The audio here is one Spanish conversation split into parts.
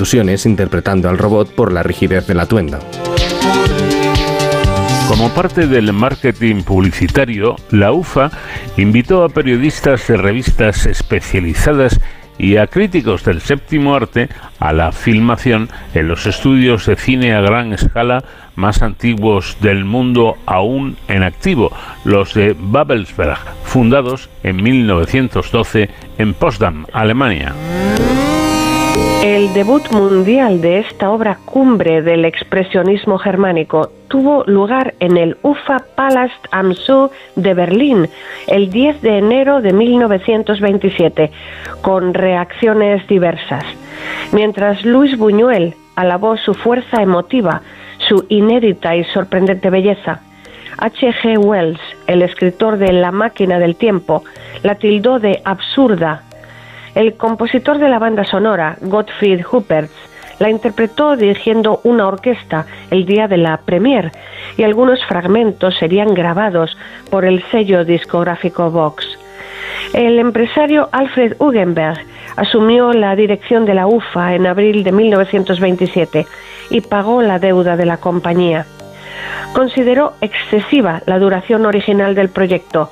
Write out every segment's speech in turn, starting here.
contusiones interpretando al robot por la rigidez del atuendo. Como parte del marketing publicitario, la UFA invitó a periodistas de revistas especializadas y a críticos del séptimo arte a la filmación en los estudios de cine a gran escala más antiguos del mundo aún en activo, los de Babelsberg, fundados en 1912 en Potsdam, Alemania. El debut mundial de esta obra cumbre del expresionismo germánico tuvo lugar en el UFA-Palast am Zoo de Berlín el 10 de enero de 1927, con reacciones diversas. Mientras Luis Buñuel alabó su fuerza emotiva, su inédita y sorprendente belleza, H.G. Wells, el escritor de La máquina del tiempo, la tildó de absurda. El compositor de la banda sonora, Gottfried Huppertz, la interpretó dirigiendo una orquesta el día de la premiere, y algunos fragmentos serían grabados por el sello discográfico Vox. El empresario Alfred Hugenberg asumió la dirección de la UFA en abril de 1927 y pagó la deuda de la compañía. Consideró excesiva la duración original del proyecto,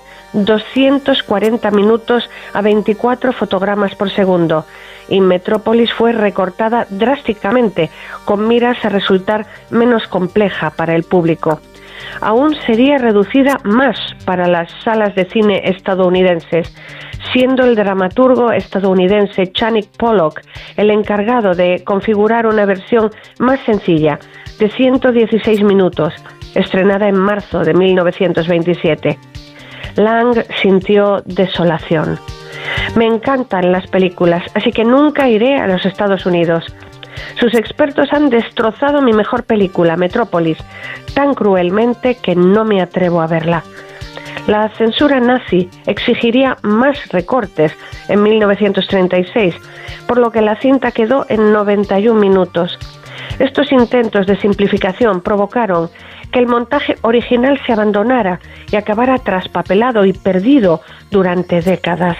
240 minutos a 24 fotogramas por segundo, y Metrópolis fue recortada drásticamente con miras a resultar menos compleja para el público. Aún sería reducida más para las salas de cine estadounidenses, siendo el dramaturgo estadounidense Channing Pollock el encargado de configurar una versión más sencilla, de 116 minutos, estrenada en marzo de 1927. Lang sintió desolación. Me encantan las películas, así que nunca iré a los Estados Unidos. Sus expertos han destrozado mi mejor película, Metrópolis, tan cruelmente que no me atrevo a verla. La censura nazi exigiría más recortes en 1936, por lo que la cinta quedó en 91 minutos. Estos intentos de simplificación provocaron que el montaje original se abandonara y acabara traspapelado y perdido durante décadas.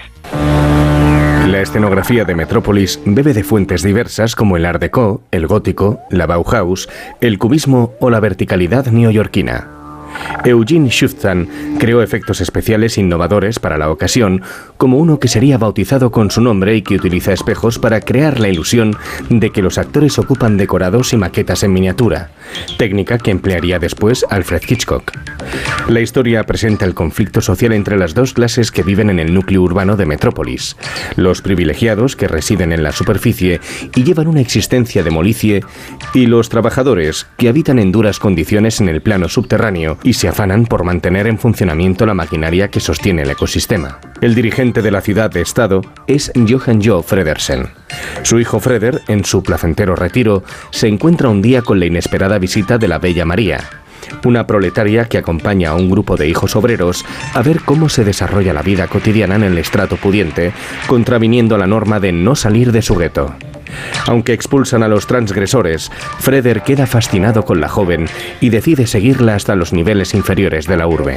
La escenografía de Metrópolis bebe de fuentes diversas como el Art Deco, el gótico, la Bauhaus, el cubismo o la verticalidad neoyorquina. Eugene Schutzan creó efectos especiales innovadores para la ocasión, como uno que sería bautizado con su nombre y que utiliza espejos para crear la ilusión de que los actores ocupan decorados y maquetas en miniatura, técnica que emplearía después Alfred Hitchcock. La historia presenta el conflicto social entre las dos clases que viven en el núcleo urbano de Metrópolis: los privilegiados, que residen en la superficie y llevan una existencia de molicie, y los trabajadores, que habitan en duras condiciones en el plano subterráneo y se afanan por mantener en funcionamiento la maquinaria que sostiene el ecosistema. El dirigente de la ciudad-estado es Johann Jo Fredersen. Su hijo Freder, en su placentero retiro, se encuentra un día con la inesperada visita de la bella María, una proletaria que acompaña a un grupo de hijos obreros a ver cómo se desarrolla la vida cotidiana en el estrato pudiente, contraviniendo la norma de no salir de su gueto. Aunque expulsan a los transgresores, Freder queda fascinado con la joven y decide seguirla hasta los niveles inferiores de la urbe.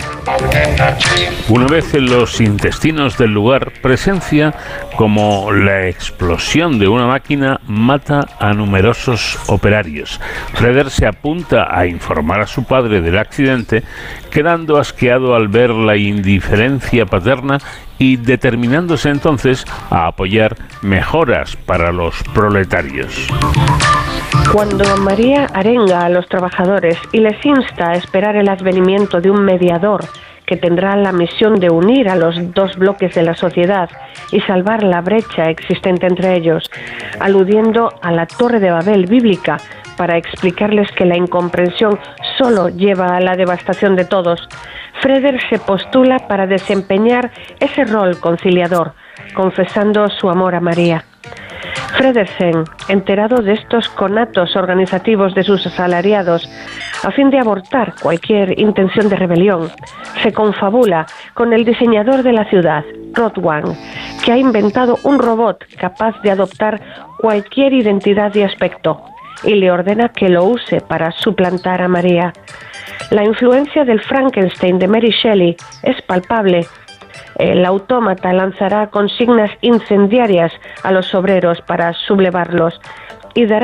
Una vez en los intestinos del lugar, presencia como la explosión de una máquina mata a numerosos operarios. Freder se apunta a informar a su padre del accidente, quedando asqueado al ver la indiferencia paterna y determinándose entonces a apoyar mejoras para los proletarios. Cuando María arenga a los trabajadores y les insta a esperar el advenimiento de un mediador que tendrá la misión de unir a los dos bloques de la sociedad y salvar la brecha existente entre ellos, aludiendo a la Torre de Babel bíblica para explicarles que la incomprensión solo lleva a la devastación de todos, Freder se postula para desempeñar ese rol conciliador, confesando su amor a María. Fredersen, enterado de estos conatos organizativos de sus asalariados, a fin de abortar cualquier intención de rebelión, se confabula con el diseñador de la ciudad, Rotwang, que ha inventado un robot capaz de adoptar cualquier identidad y aspecto, y le ordena que lo use para suplantar a María. La influencia del Frankenstein de Mary Shelley es palpable. El autómata lanzará consignas incendiarias a los obreros para sublevarlos y dará